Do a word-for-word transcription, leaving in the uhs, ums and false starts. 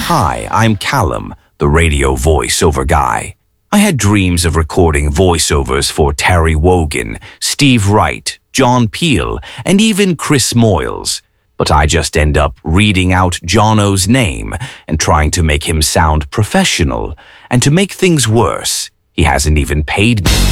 Hi, I'm Callum, the radio voiceover guy. I had dreams of recording voiceovers for Terry Wogan, Steve Wright, John Peel, and even Chris Moyles. But I just end up reading out Jono's name and trying to make him sound professional. And to make things worse, he hasn't even paid me.